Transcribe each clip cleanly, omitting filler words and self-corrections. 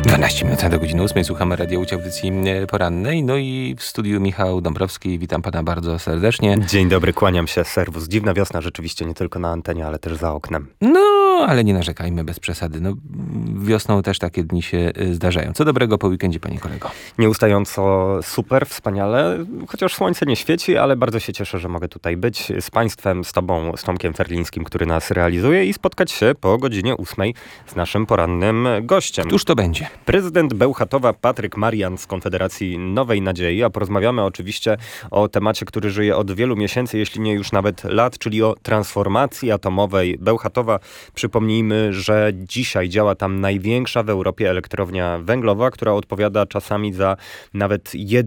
12 minut do godziny 8. Słuchamy radiołódź audycji porannej. No i w studiu Michał Dąbrowski. Witam pana bardzo serdecznie. Dzień dobry, kłaniam się. Serwus. Dziwna wiosna rzeczywiście nie tylko na antenie, ale też za oknem. No, ale nie narzekajmy bez przesady. No, wiosną też takie dni się zdarzają. Co dobrego po weekendzie, panie kolego? Nieustająco super, wspaniale. Chociaż słońce nie świeci, ale bardzo się cieszę, że mogę tutaj być z państwem, z tobą, z Tomkiem Ferlińskim, który nas realizuje i spotkać się po godzinie 8 z naszym porannym gościem. Któż to będzie? Prezydent Bełchatowa Patryk Marian z Konfederacji Nowej Nadziei, a porozmawiamy oczywiście o temacie, który żyje od wielu miesięcy, jeśli nie już nawet lat, czyli o transformacji atomowej Bełchatowa. Przypomnijmy, że dzisiaj działa tam największa w Europie elektrownia węglowa, która odpowiada czasami za nawet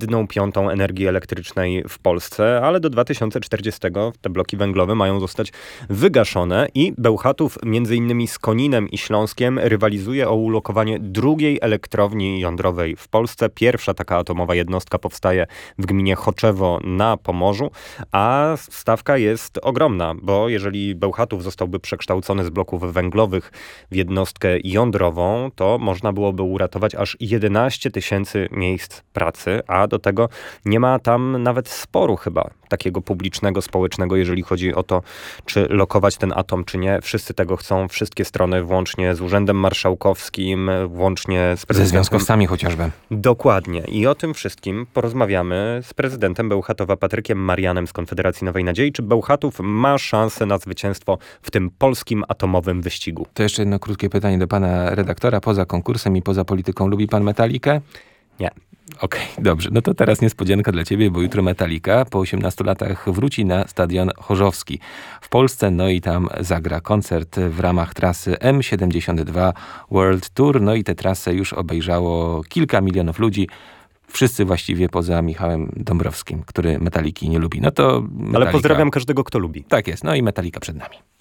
1/5 energii elektrycznej w Polsce, ale do 2040 te bloki węglowe mają zostać wygaszone i Bełchatów między innymi z Koninem i Śląskiem rywalizuje o ulokowanie drugiej elektrowni jądrowej w Polsce. Pierwsza taka atomowa jednostka powstaje w gminie Choczewo na Pomorzu, a stawka jest ogromna, bo jeżeli Bełchatów zostałby przekształcony z bloków węglowych w jednostkę jądrową, to można byłoby uratować aż 11 000 miejsc pracy, a do tego nie ma tam nawet sporu chyba takiego publicznego, społecznego, jeżeli chodzi o to, czy lokować ten atom, czy nie. Wszyscy tego chcą, wszystkie strony, włącznie z Urzędem Marszałkowskim, włącznie z prezydentem. Ze związkowcami chociażby. Dokładnie. I o tym wszystkim porozmawiamy z prezydentem Bełchatowa Patrykiem Marianem z Konfederacji Nowej Nadziei. Czy Bełchatów ma szansę na zwycięstwo w tym polskim atomowym wyścigu? To jeszcze jedno krótkie pytanie do pana redaktora. Poza konkursem i poza polityką lubi pan Metalikę? Nie. Okej, dobrze. No to teraz niespodzianka dla ciebie, bo jutro Metallica po 18 latach wróci na Stadion Chorzowski w Polsce. No i tam zagra koncert w ramach trasy M72 World Tour. No i tę trasę już obejrzało kilka milionów ludzi. Wszyscy właściwie poza Michałem Dąbrowskim, który Metalliki nie lubi. No to Metallica... Ale pozdrawiam każdego, kto lubi. Tak jest. No i Metallica przed nami.